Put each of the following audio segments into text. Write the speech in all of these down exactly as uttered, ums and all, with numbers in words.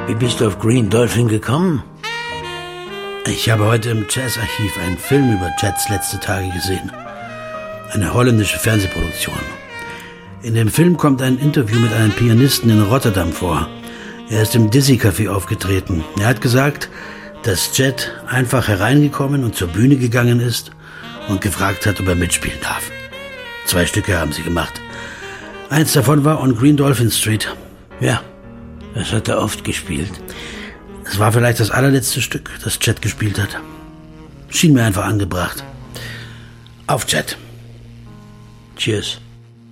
Wie bist du auf Green Dolphin gekommen? Ich habe heute im Jazzarchiv einen Film über Jets letzte Tage gesehen. Eine holländische Fernsehproduktion. In dem Film kommt ein Interview mit einem Pianisten in Rotterdam vor. Er ist im Dizzy Café aufgetreten. Er hat gesagt, dass Jet einfach hereingekommen und zur Bühne gegangen ist und gefragt hat, ob er mitspielen darf. Zwei Stücke haben sie gemacht. Eins davon war On Green Dolphin Street. Ja, das hat er oft gespielt. Es war vielleicht das allerletzte Stück, das Jet gespielt hat. Schien mir einfach angebracht. Auf Jet. Cheers.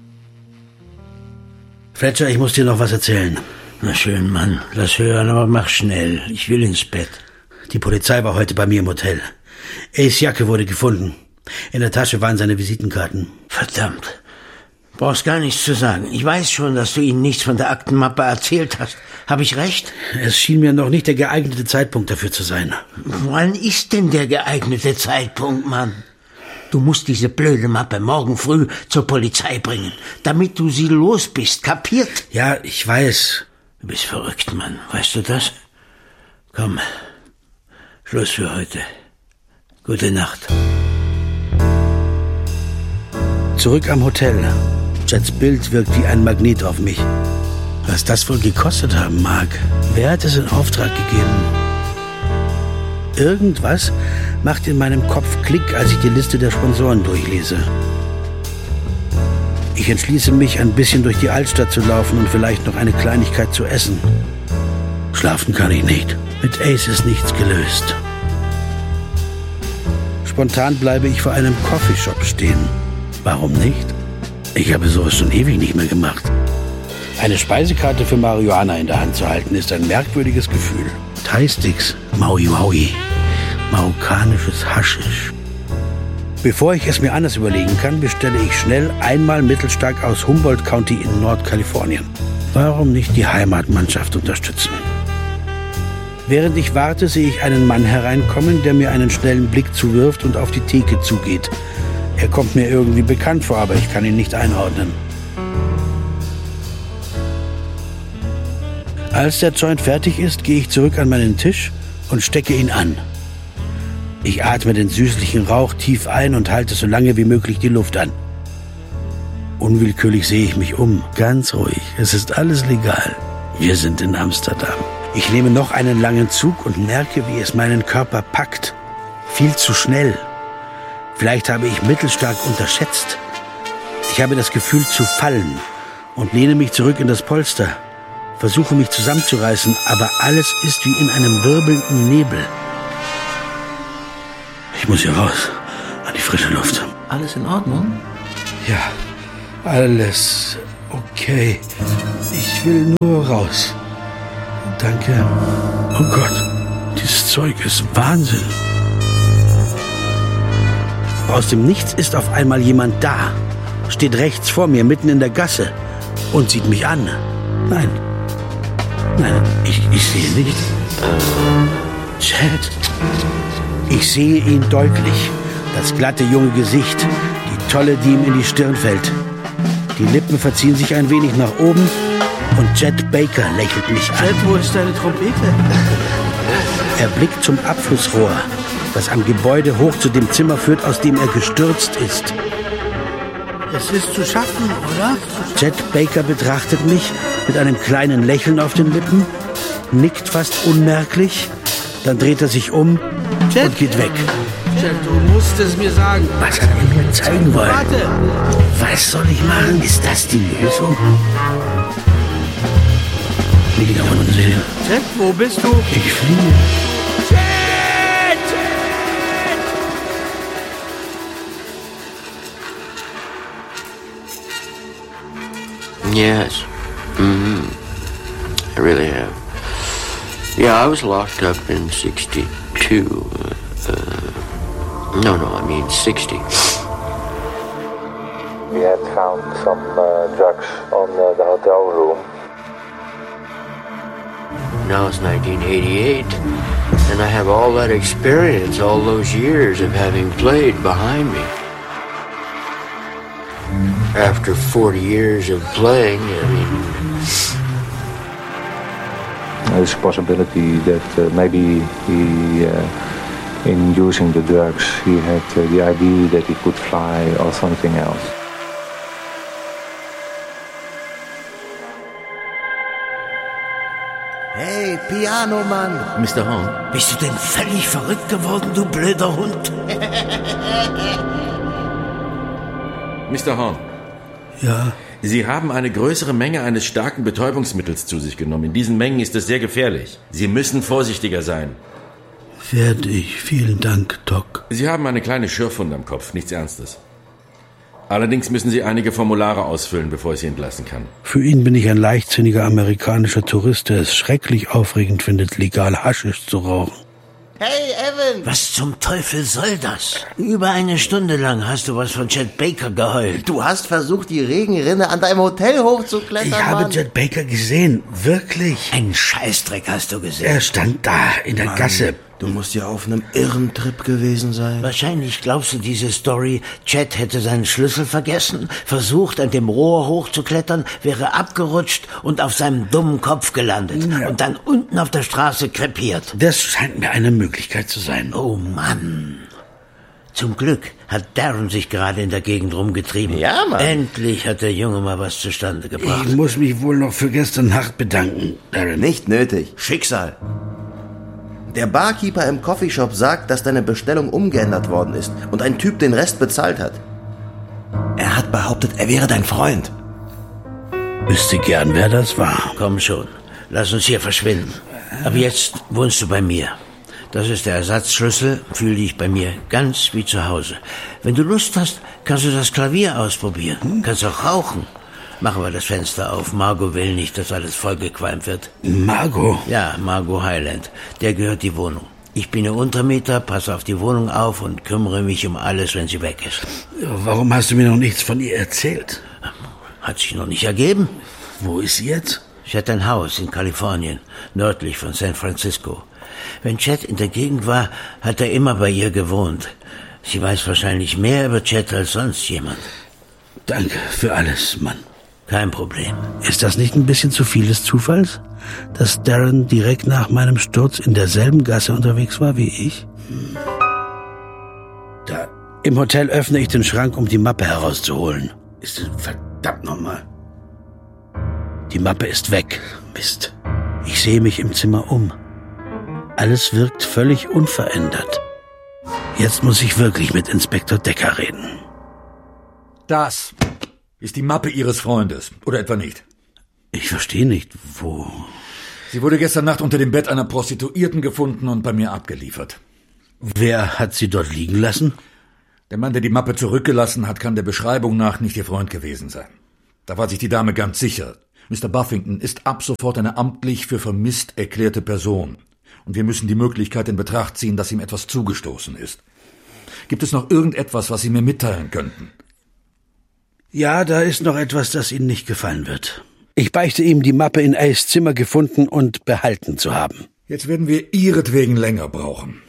Fletcher, ich muss dir noch was erzählen. Na schön, Mann. Lass hören, aber mach schnell. Ich will ins Bett. Die Polizei war heute bei mir im Hotel. Ace Jacke wurde gefunden. In der Tasche waren seine Visitenkarten. Verdammt. Brauchst gar nichts zu sagen. Ich weiß schon, dass du ihnen nichts von der Aktenmappe erzählt hast. Habe ich recht? Es schien mir noch nicht der geeignete Zeitpunkt dafür zu sein. Wann ist denn der geeignete Zeitpunkt, Mann? Du musst diese blöde Mappe morgen früh zur Polizei bringen, damit du sie los bist. Kapiert? Ja, ich weiß. Du bist verrückt, Mann. Weißt du das? Komm. Schluss für heute. Gute Nacht. Zurück am Hotel. Jets Bild wirkt wie ein Magnet auf mich. Was das wohl gekostet haben mag. Wer hat es in Auftrag gegeben? Irgendwas macht in meinem Kopf Klick, als ich die Liste der Sponsoren durchlese. Ich entschließe mich, ein bisschen durch die Altstadt zu laufen und vielleicht noch eine Kleinigkeit zu essen. Schlafen kann ich nicht. Mit Ace ist nichts gelöst. Spontan bleibe ich vor einem Coffeeshop stehen. Warum nicht? Ich habe sowas schon ewig nicht mehr gemacht. Eine Speisekarte für Marihuana in der Hand zu halten, ist ein merkwürdiges Gefühl. Thai-Sticks, Maui Maui, marokkanisches Haschisch. Bevor ich es mir anders überlegen kann, bestelle ich schnell einmal mittelstark aus Humboldt County in Nordkalifornien. Warum nicht die Heimatmannschaft unterstützen? Während ich warte, sehe ich einen Mann hereinkommen, der mir einen schnellen Blick zuwirft und auf die Theke zugeht. Er kommt mir irgendwie bekannt vor, aber ich kann ihn nicht einordnen. Als der Joint fertig ist, gehe ich zurück an meinen Tisch und stecke ihn an. Ich atme den süßlichen Rauch tief ein und halte so lange wie möglich die Luft an. Unwillkürlich sehe ich mich um, ganz ruhig. Es ist alles legal. Wir sind in Amsterdam. Ich nehme noch einen langen Zug und merke, wie es meinen Körper packt. Viel zu schnell. Vielleicht habe ich mittelstark unterschätzt. Ich habe das Gefühl zu fallen und lehne mich zurück in das Polster. Versuche mich zusammenzureißen, aber alles ist wie in einem wirbelnden Nebel. Ich muss hier raus, an die frische Luft. Alles in Ordnung? Ja, alles okay. Ich will nur raus. Danke. Oh Gott, dieses Zeug ist Wahnsinn. Aus dem Nichts ist auf einmal jemand da, steht rechts vor mir, mitten in der Gasse und sieht mich an. Nein, nein, ich, ich sehe nicht. Jet. Ich sehe ihn deutlich. Das glatte junge Gesicht, die Tolle, die ihm in die Stirn fällt. Die Lippen verziehen sich ein wenig nach oben und Chet Baker lächelt mich an. Chet, wo ist deine Trompete? Er blickt zum Abflussrohr, das am Gebäude hoch zu dem Zimmer führt, aus dem er gestürzt ist. Es ist zu schaffen, oder? Chet Baker betrachtet mich mit einem kleinen Lächeln auf den Lippen, nickt fast unmerklich, dann dreht er sich um Chet? und geht weg. Chet, du musst es mir sagen. Was hat er mir zeigen wollen? Warte! Was soll ich machen? Ist das die Lösung? Liege da unten sehen. Chet, wo bist du? Ich fliege. Chet! Yes. Mm-hmm. I really have. Yeah, I was locked up in sixty-two. Uh, uh, no, no, I mean sixty. We had found some uh, drugs on uh, the hotel room. Now it's nineteen eighty-eight, and I have all that experience, all those years of having played behind me. After forty years of playing, I mean, there's a possibility that uh, maybe he, uh, in using the drugs, he had uh, the idea that he could fly or something else. Hey, Pianomann! Mister Horn? Bist du denn völlig verrückt geworden, du blöder Hund? Mister Horn. Ja? Sie haben eine größere Menge eines starken Betäubungsmittels zu sich genommen. In diesen Mengen ist es sehr gefährlich. Sie müssen vorsichtiger sein. Werde ich. Vielen Dank, Doc. Sie haben eine kleine Schürfwunde am Kopf, nichts Ernstes. Allerdings müssen Sie einige Formulare ausfüllen, bevor ich Sie entlassen kann. Für ihn bin ich ein leichtsinniger amerikanischer Tourist, der es schrecklich aufregend findet, legal Haschisch zu rauchen. Hey, Evan! Was zum Teufel soll das? Über eine Stunde lang hast du was von Chet Baker geheult. Du hast versucht, die Regenrinne an deinem Hotel hochzuklettern, Ich habe Mann. Chet Baker gesehen, wirklich. Einen Scheißdreck hast du gesehen. Er stand da, in der Mann, Gasse. Du musst ja auf einem irren Trip gewesen sein. Wahrscheinlich glaubst du diese Story, Chet hätte seinen Schlüssel vergessen, versucht, an dem Rohr hochzuklettern, wäre abgerutscht und auf seinem dummen Kopf gelandet Ja. und dann unten auf der Straße krepiert. Das scheint mir eine Möglichkeit zu sein. Oh Mann. Zum Glück hat Darren sich gerade in der Gegend rumgetrieben. Ja, Mann. Endlich hat der Junge mal was zustande gebracht. Ich muss mich wohl noch für gestern Nacht bedanken, Darren. Nicht nötig. Schicksal. Der Barkeeper im Coffeeshop sagt, dass deine Bestellung umgeändert worden ist und ein Typ den Rest bezahlt hat. Er hat behauptet, er wäre dein Freund. Wüsste gern, wer das war. Komm schon, lass uns hier verschwinden. Ab jetzt wohnst du bei mir. Das ist der Ersatzschlüssel, fühl dich bei mir ganz wie zu Hause. Wenn du Lust hast, kannst du das Klavier ausprobieren. Hm? Kannst auch rauchen. Machen wir das Fenster auf. Margot will nicht, dass alles vollgequalmt wird. Margot? Ja, Margot Highland. Der gehört die Wohnung. Ich bin ihr Untermieter, passe auf die Wohnung auf und kümmere mich um alles, wenn sie weg ist. Warum hast du mir noch nichts von ihr erzählt? Hat sich noch nicht ergeben. Wo ist sie jetzt? Sie hat ein Haus in Kalifornien, nördlich von San Francisco. Wenn Chet in der Gegend war, hat er immer bei ihr gewohnt. Sie weiß wahrscheinlich mehr über Chet als sonst jemand. Danke für alles, Mann. Kein Problem. Ist das nicht ein bisschen zu viel des Zufalls, dass Darren direkt nach meinem Sturz in derselben Gasse unterwegs war wie ich? Hm. Da. Im Hotel öffne ich den Schrank, um die Mappe herauszuholen. Ist das verdammt nochmal. Die Mappe ist weg. Mist. Ich sehe mich im Zimmer um. Alles wirkt völlig unverändert. Jetzt muss ich wirklich mit Inspektor Decker reden. Das ist die Mappe Ihres Freundes, oder etwa nicht? Ich verstehe nicht, wo... Sie wurde gestern Nacht unter dem Bett einer Prostituierten gefunden und bei mir abgeliefert. Wer hat sie dort liegen lassen? Der Mann, der die Mappe zurückgelassen hat, kann der Beschreibung nach nicht Ihr Freund gewesen sein. Da war sich die Dame ganz sicher. Mister Buffington ist ab sofort eine amtlich für vermisst erklärte Person. Und wir müssen die Möglichkeit in Betracht ziehen, dass ihm etwas zugestoßen ist. Gibt es noch irgendetwas, was Sie mir mitteilen könnten? Ja, da ist noch etwas, das Ihnen nicht gefallen wird. Ich beichte ihm, die Mappe in Ace Zimmer gefunden und behalten zu haben. Jetzt werden wir Ihretwegen länger brauchen.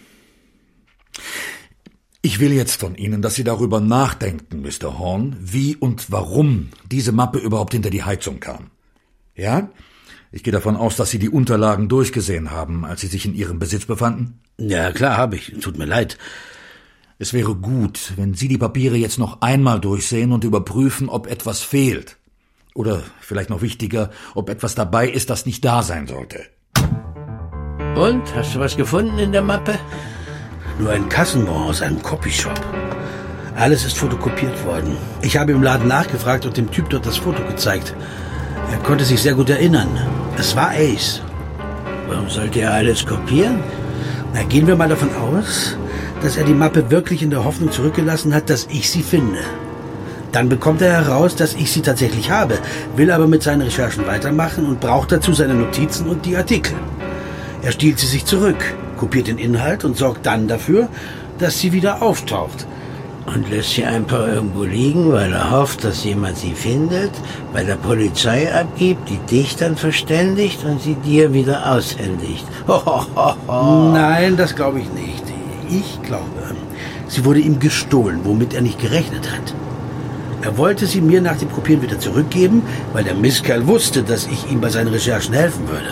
Ich will jetzt von Ihnen, dass Sie darüber nachdenken, Mister Horn, wie und warum diese Mappe überhaupt hinter die Heizung kam. Ja? Ich gehe davon aus, dass Sie die Unterlagen durchgesehen haben, als sie sich in Ihrem Besitz befanden? Ja, klar, habe ich. Tut mir leid. Es wäre gut, wenn Sie die Papiere jetzt noch einmal durchsehen und überprüfen, ob etwas fehlt. Oder vielleicht noch wichtiger, ob etwas dabei ist, das nicht da sein sollte. Und? Hast du was gefunden in der Mappe? Nur ein Kassenbon aus einem Copyshop. Alles ist fotokopiert worden. Ich habe im Laden nachgefragt und dem Typ dort das Foto gezeigt. Er konnte sich sehr gut erinnern. Es war Ace. Warum sollte er alles kopieren? Na, gehen wir mal davon aus, dass er die Mappe wirklich in der Hoffnung zurückgelassen hat, dass ich sie finde. Dann bekommt er heraus, dass ich sie tatsächlich habe, will aber mit seinen Recherchen weitermachen und braucht dazu seine Notizen und die Artikel. Er stiehlt sie sich zurück, kopiert den Inhalt und sorgt dann dafür, dass sie wieder auftaucht. Und lässt sie einfach irgendwo liegen, weil er hofft, dass jemand sie findet, bei der Polizei abgibt, die dich dann verständigt und sie dir wieder aushändigt. Ho, ho, ho, ho. Nein, das glaube ich nicht. Ich glaube, sie wurde ihm gestohlen, womit er nicht gerechnet hat. Er wollte sie mir nach dem Kopieren wieder zurückgeben, weil der Mistkerl wusste, dass ich ihm bei seinen Recherchen helfen würde.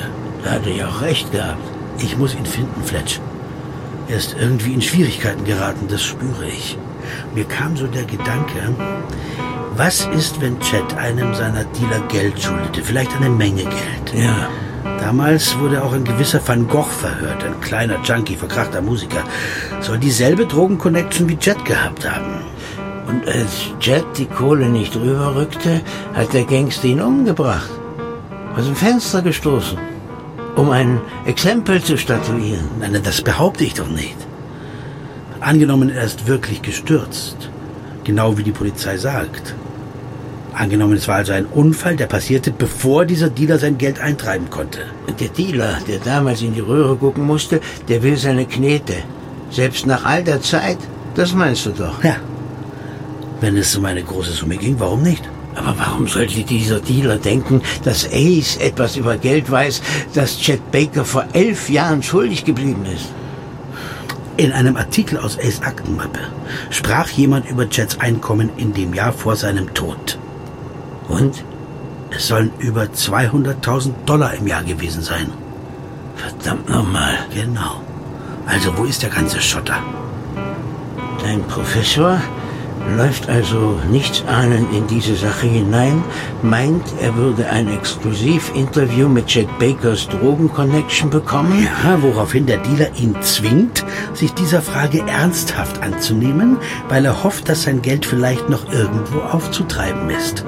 Da hat er ja auch recht gehabt. Ich muss ihn finden, Fletch. Er ist irgendwie in Schwierigkeiten geraten, das spüre ich. Mir kam so der Gedanke, was ist, wenn Chet einem seiner Dealer Geld schuldete? Vielleicht eine Menge Geld. Ja. Damals wurde auch ein gewisser Van Gogh verhört, ein kleiner Junkie, verkrachter Musiker. Soll dieselbe Drogen-Connection wie Chet gehabt haben. Und als Chet die Kohle nicht rüberrückte, hat der Gangster ihn umgebracht. Aus dem Fenster gestoßen. Um ein Exempel zu statuieren. Nein, das behaupte ich doch nicht. Angenommen, er ist wirklich gestürzt. Genau wie die Polizei sagt. Angenommen, es war also ein Unfall, der passierte, bevor dieser Dealer sein Geld eintreiben konnte. Der Dealer, der damals in die Röhre gucken musste, der will seine Knete. Selbst nach all der Zeit. Das meinst du doch. Ja. Wenn es um eine große Summe ging, warum nicht? Aber warum sollte dieser Dealer denken, dass Ace etwas über Geld weiß, das Chet Baker vor elf Jahren schuldig geblieben ist? In einem Artikel aus Ace Aktenmappe sprach jemand über Chets Einkommen in dem Jahr vor seinem Tod. Und? Es sollen über zweihunderttausend Dollar im Jahr gewesen sein. Verdammt nochmal. Genau. Also wo ist der ganze Schotter? Dein Professor läuft also nichtsahnend in diese Sache hinein, meint, er würde ein Exklusivinterview mit Chet Bakers Drogen-Connection bekommen? Ja, woraufhin der Dealer ihn zwingt, sich dieser Frage ernsthaft anzunehmen, weil er hofft, dass sein Geld vielleicht noch irgendwo aufzutreiben ist.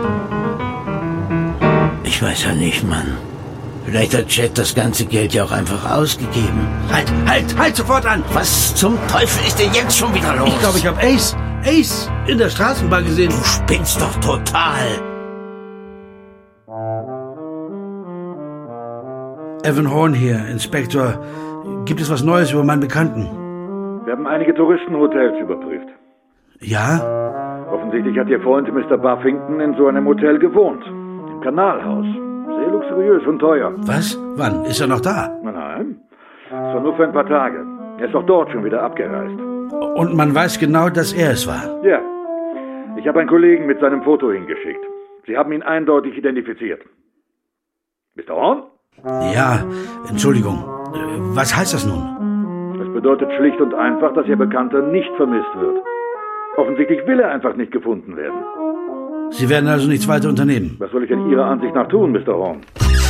Ich weiß ja nicht, Mann. Vielleicht hat Chet das ganze Geld ja auch einfach ausgegeben. Halt, halt, halt sofort an! Was zum Teufel ist denn jetzt schon wieder los? Ich glaube, ich habe Ace, Ace in der Straßenbahn gesehen. Du spinnst doch total. Evan Horn hier, Inspektor. Gibt es was Neues über meinen Bekannten? Wir haben einige Touristenhotels überprüft. Ja? Offensichtlich hat Ihr Freund Mister Buffington in so einem Hotel gewohnt. Im Kanalhaus. Sehr luxuriös und teuer. Was? Wann? Ist er noch da? Nein, nein. Es war nur für ein paar Tage. Er ist auch dort schon wieder abgereist. Und man weiß genau, dass er es war? Ja. Ich habe einen Kollegen mit seinem Foto hingeschickt. Sie haben ihn eindeutig identifiziert. Mister Horn? Ja, Entschuldigung. Was heißt das nun? Das bedeutet schlicht und einfach, dass Ihr Bekannter nicht vermisst wird. Offensichtlich will er einfach nicht gefunden werden. Sie werden also nichts weiter unternehmen? Was soll ich in Ihrer Ansicht nach tun, Mister Horn?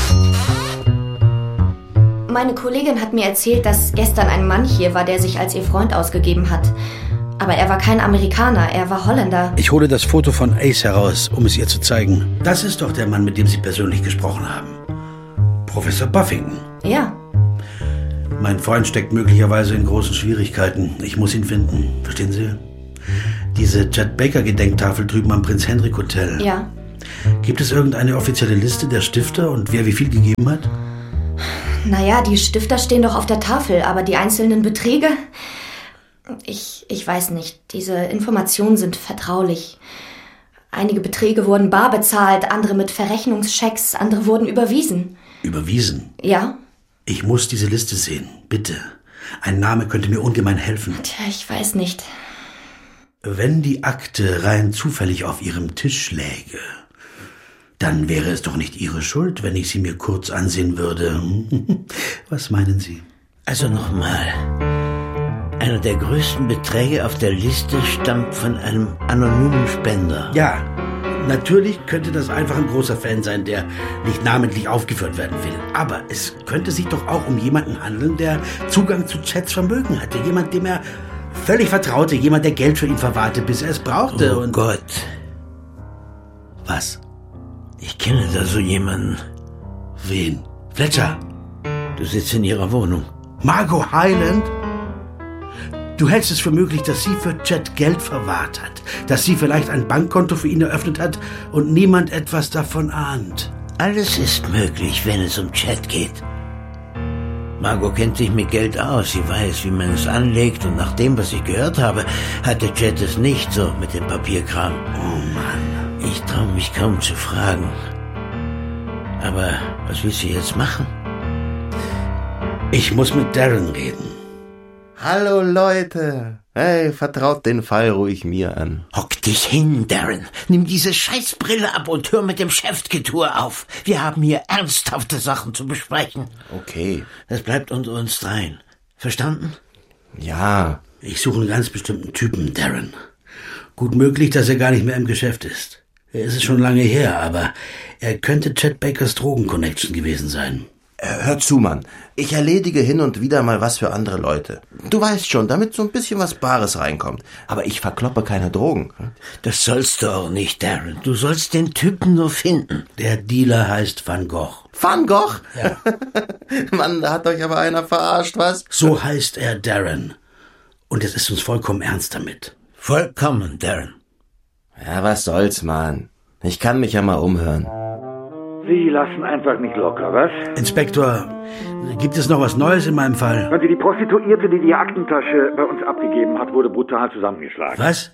Meine Kollegin hat mir erzählt, dass gestern ein Mann hier war, der sich als ihr Freund ausgegeben hat. Aber er war kein Amerikaner, er war Holländer. Ich hole das Foto von Ace heraus, um es ihr zu zeigen. Das ist doch der Mann, mit dem Sie persönlich gesprochen haben. Professor Buffington. Ja. Mein Freund steckt möglicherweise in großen Schwierigkeiten. Ich muss ihn finden. Verstehen Sie? Diese Chet Baker Gedenktafel drüben am Prinz Hendrik Hotel. Ja. Gibt es irgendeine offizielle Liste der Stifter und wer wie viel gegeben hat? Naja, die Stifter stehen doch auf der Tafel, aber die einzelnen Beträge... Ich, ich weiß nicht. Diese Informationen sind vertraulich. Einige Beträge wurden bar bezahlt, andere mit Verrechnungschecks, andere wurden überwiesen. Überwiesen? Ja. Ich muss diese Liste sehen. Bitte. Ein Name könnte mir ungemein helfen. Tja, ich weiß nicht. Wenn die Akte rein zufällig auf Ihrem Tisch läge, dann wäre es doch nicht Ihre Schuld, wenn ich sie mir kurz ansehen würde. Was meinen Sie? Also nochmal. Einer der größten Beträge auf der Liste stammt von einem anonymen Spender. Ja, natürlich könnte das einfach ein großer Fan sein, der nicht namentlich aufgeführt werden will. Aber es könnte sich doch auch um jemanden handeln, der Zugang zu Chets Vermögen hatte. Jemand, dem er völlig vertraute. Jemand, der Geld für ihn verwahrte, bis er es brauchte. Oh und Gott. Was? Ich kenne da so jemanden. Wen? Fletcher? Du sitzt in ihrer Wohnung. Margot Hyland? Du hältst es für möglich, dass sie für Chet Geld verwahrt hat, dass sie vielleicht ein Bankkonto für ihn eröffnet hat und niemand etwas davon ahnt. Alles ist möglich, wenn es um Chet geht. Margot kennt sich mit Geld aus, sie weiß, wie man es anlegt und nach dem, was ich gehört habe, hatte Chet es nicht so mit dem Papierkram. Oh Mann. Ich traue mich kaum zu fragen. Aber was willst du jetzt machen? Ich muss mit Darren reden. Hallo Leute, Hey, vertraut den Fall ruhig mir an. Hock dich hin, Darren. Nimm diese Scheißbrille ab und hör mit dem Chefgetue auf. Wir haben hier ernsthafte Sachen zu besprechen. Okay. Das bleibt unter uns dreien. Verstanden? Ja. Ich suche einen ganz bestimmten Typen, Darren. Gut möglich, dass er gar nicht mehr im Geschäft ist. Er ist es schon lange her, aber er könnte Chet Bakers Drogen-Connection gewesen sein. Hör zu, Mann. Ich erledige hin und wieder mal was für andere Leute. Du weißt schon, damit so ein bisschen was Bares reinkommt. Aber ich verkloppe keine Drogen. Das sollst du auch nicht, Darren. Du sollst den Typen nur finden. Der Dealer heißt Van Gogh. Van Gogh? Ja. Mann, da hat euch aber einer verarscht, was? So heißt er, Darren. Und es ist uns vollkommen ernst damit. Vollkommen, Darren. Ja, was soll's, Mann. Ich kann mich ja mal umhören. Sie lassen einfach nicht locker, was? Inspektor, gibt es noch was Neues in meinem Fall? Hören Sie, die Prostituierte, die die Aktentasche bei uns abgegeben hat, wurde brutal zusammengeschlagen. Was?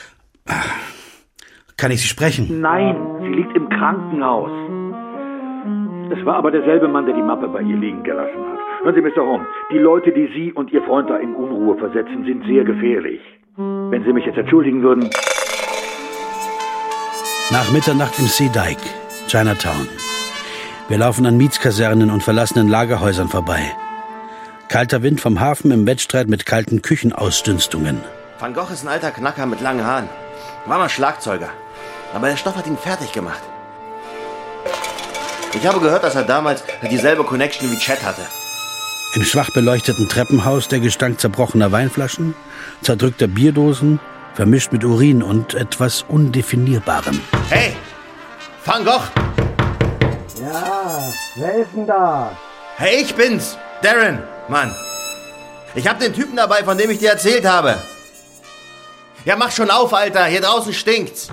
Kann ich Sie sprechen? Nein, sie liegt im Krankenhaus. Es war aber derselbe Mann, der die Mappe bei ihr liegen gelassen hat. Hören Sie, Mister Holmes, die Leute, die Sie und Ihr Freund da in Unruhe versetzen, sind sehr gefährlich. Wenn Sie mich jetzt entschuldigen würden... Nach Mitternacht im Sea Dyke, Chinatown. Wir laufen an Mietskasernen und verlassenen Lagerhäusern vorbei. Kalter Wind vom Hafen im Wettstreit mit kalten Küchenausdünstungen. Van Gogh ist ein alter Knacker mit langen Haaren. War mal Schlagzeuger. Aber der Stoff hat ihn fertig gemacht. Ich habe gehört, dass er damals dieselbe Connection wie Chet hatte. Im schwach beleuchteten Treppenhaus der Gestank zerbrochener Weinflaschen, zerdrückter Bierdosen, vermischt mit Urin und etwas Undefinierbarem. Hey! Van Gogh! Ja, wer ist denn da? Hey, ich bin's! Darren, Mann! Ich hab den Typen dabei, von dem ich dir erzählt habe. Ja, mach schon auf, Alter! Hier draußen stinkt's!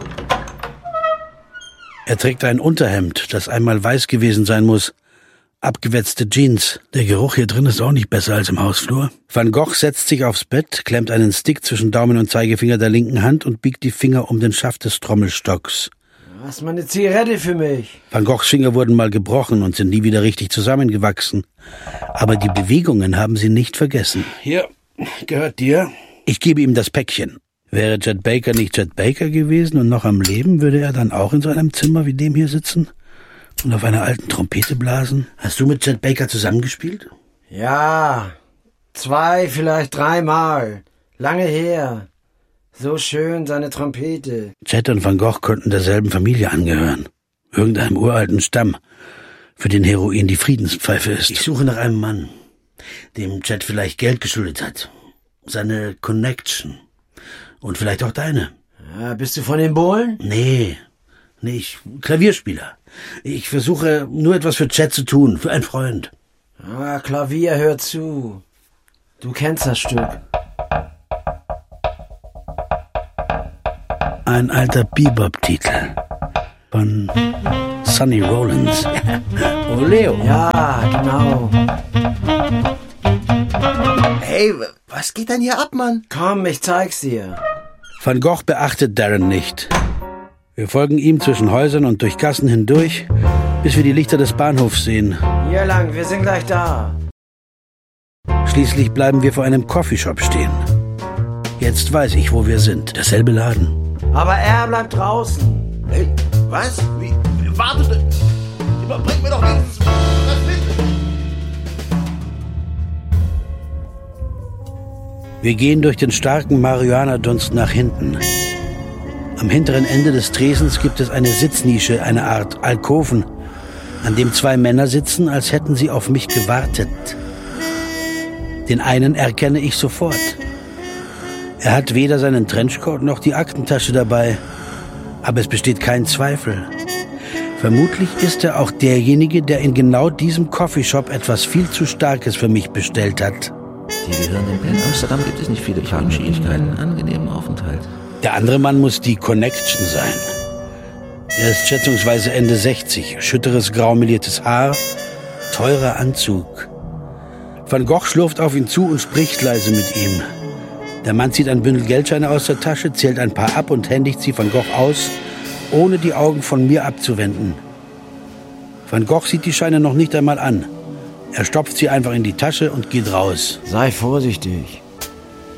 Er trägt ein Unterhemd, das einmal weiß gewesen sein muss. Abgewetzte Jeans. Der Geruch hier drin ist auch nicht besser als im Hausflur. Van Gogh setzt sich aufs Bett, klemmt einen Stick zwischen Daumen und Zeigefinger der linken Hand und biegt die Finger um den Schaft des Trommelstocks. Hast du mal eine Zigarette für mich? Van Goghs Finger wurden mal gebrochen und sind nie wieder richtig zusammengewachsen. Aber die Bewegungen haben sie nicht vergessen. Hier, gehört dir. Ich gebe ihm das Päckchen. Wäre Chet Baker nicht Chet Baker gewesen und noch am Leben, würde er dann auch in so einem Zimmer wie dem hier sitzen und auf einer alten Trompete blasen? Hast du mit Chet Baker zusammengespielt? Ja, zwei, vielleicht dreimal. Lange her. So schön, seine Trompete. Chet und Van Gogh konnten derselben Familie angehören. Irgendeinem uralten Stamm, für den Heroin die Friedenspfeife ist. Ich suche nach einem Mann, dem Chet vielleicht Geld geschuldet hat. Seine Connection. Und vielleicht auch deine. Ja, bist du von den Bohlen? Nee, nee, ich Klavierspieler. Ich versuche nur etwas für Chet zu tun, für einen Freund. Ah, Klavier, hör zu. Du kennst das Stück. Ein alter Bebop-Titel von Sonny Rollins. Oh, Leo. Ja, genau. Hey, was geht denn hier ab, Mann? Komm, ich zeig's dir. Van Gogh beachtet Darren nicht. Wir folgen ihm zwischen Häusern und durch Gassen hindurch, bis wir die Lichter des Bahnhofs sehen. Hier lang, wir sind gleich da. Schließlich bleiben wir vor einem Coffeeshop stehen. Jetzt weiß ich, wo wir sind. Derselbe Laden. Aber er bleibt draußen. Hey, was? Wie? Warte, überbring mir doch wenigstens was mit. Wir gehen durch den starken Marihuana-Dunst nach hinten. Am hinteren Ende des Tresens gibt es eine Sitznische, eine Art Alkoven, an dem zwei Männer sitzen, als hätten sie auf mich gewartet. Den einen erkenne ich sofort. Er hat weder seinen Trenchcoat noch die Aktentasche dabei, aber es besteht kein Zweifel. Vermutlich ist er auch derjenige, der in genau diesem Coffeeshop etwas viel zu Starkes für mich bestellt hat. Die gehören in Penn Amsterdam, gibt es nicht viele. Ich wünsche Ihnen einen angenehmen Aufenthalt. Der andere Mann muss die Connection sein. Er ist schätzungsweise Ende sechzig, schütteres, graumeliertes Haar, teurer Anzug. Van Gogh schlurft auf ihn zu und spricht leise mit ihm. Der Mann zieht ein Bündel Geldscheine aus der Tasche, zählt ein paar ab und händigt sie Van Gogh aus, ohne die Augen von mir abzuwenden. Van Gogh sieht die Scheine noch nicht einmal an. Er stopft sie einfach in die Tasche und geht raus. Sei vorsichtig.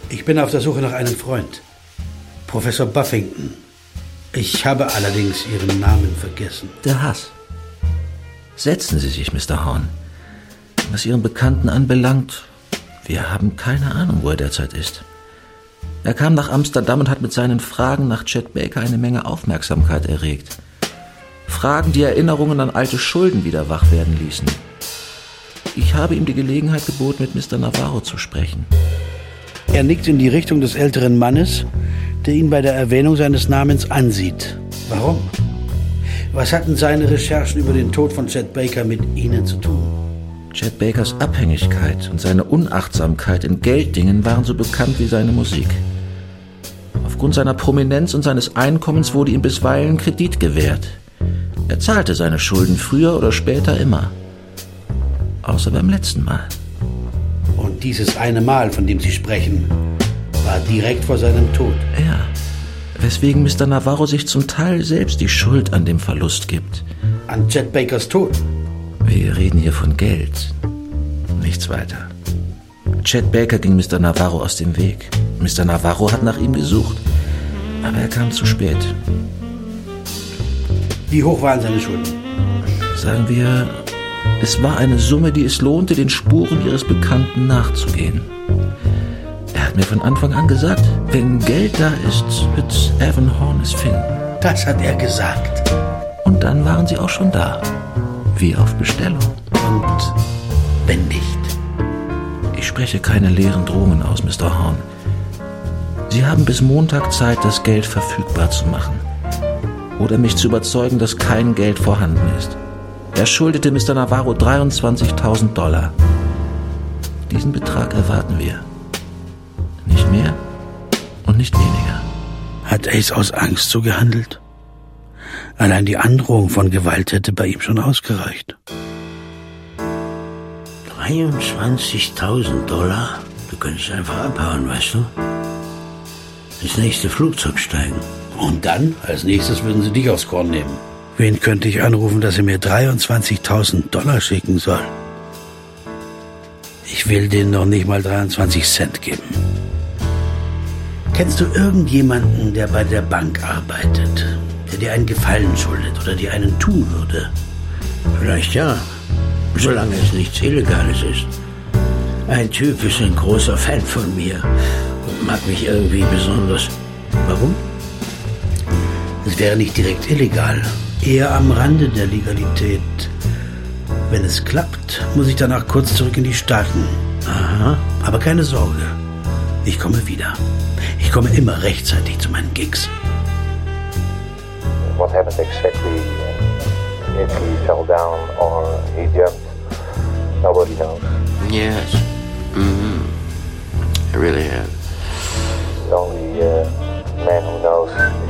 Ich bin auf der Suche nach einem Freund. Professor Buffington. Ich habe allerdings Ihren Namen vergessen. Der Hass. Setzen Sie sich, Mister Horn. Was Ihren Bekannten anbelangt, wir haben keine Ahnung, wo er derzeit ist. Er kam nach Amsterdam und hat mit seinen Fragen nach Chet Baker eine Menge Aufmerksamkeit erregt. Fragen, die Erinnerungen an alte Schulden wieder wach werden ließen. Ich habe ihm die Gelegenheit geboten, mit Mister Navarro zu sprechen. Er nickt in die Richtung des älteren Mannes, der ihn bei der Erwähnung seines Namens ansieht. Warum? Was hatten seine Recherchen über den Tod von Chet Baker mit Ihnen zu tun? Chet Bakers Abhängigkeit und seine Unachtsamkeit in Gelddingen waren so bekannt wie seine Musik. Aufgrund seiner Prominenz und seines Einkommens wurde ihm bisweilen Kredit gewährt. Er zahlte seine Schulden früher oder später immer. Außer beim letzten Mal. Und dieses eine Mal, von dem Sie sprechen, war direkt vor seinem Tod. Ja, weswegen Mister Navarro sich zum Teil selbst die Schuld an dem Verlust gibt. An Chet Bakers Tod? Wir reden hier von Geld. Nichts weiter. Chet Baker ging Mister Navarro aus dem Weg. Mister Navarro hat nach ihm gesucht, aber er kam zu spät. Wie hoch waren seine Schulden? Sagen wir, es war eine Summe, die es lohnte, den Spuren ihres Bekannten nachzugehen. Er hat mir von Anfang an gesagt, wenn Geld da ist, wird Evan Horn es finden. Das hat er gesagt. Und dann waren sie auch schon da. Wie auf Bestellung. Und wenn nicht? Ich spreche keine leeren Drohungen aus, Mister Horn. Sie haben bis Montag Zeit, das Geld verfügbar zu machen. Oder mich zu überzeugen, dass kein Geld vorhanden ist. Er schuldete Mister Navarro dreiundzwanzigtausend Dollar. Diesen Betrag erwarten wir. Nicht mehr und nicht weniger. Hat Ace aus Angst so gehandelt? Allein die Androhung von Gewalt hätte bei ihm schon ausgereicht. dreiundzwanzigtausend Dollar? Du könntest einfach abhauen, weißt du? Ins nächste Flugzeug steigen. Und dann, als nächstes, würden sie dich aufs Korn nehmen. Wen könnte ich anrufen, dass er mir dreiundzwanzigtausend Dollar schicken soll? Ich will denen noch nicht mal dreiundzwanzig Cent geben. Kennst du irgendjemanden, der bei der Bank arbeitet, der dir einen Gefallen schuldet oder dir einen tun würde? Vielleicht ja, solange es nichts Illegales ist. Ein Typ ist ein großer Fan von mir und mag mich irgendwie besonders. Warum? Es wäre nicht direkt illegal, eher am Rande der Legalität. Wenn es klappt, muss ich danach kurz zurück in die Staaten. Aha, aber keine Sorge, ich komme wieder. Ich komme immer rechtzeitig zu meinen Gigs. What happened exactly, if he fell down or he jumped, nobody knows. Yes. Mm-hmm. I really have.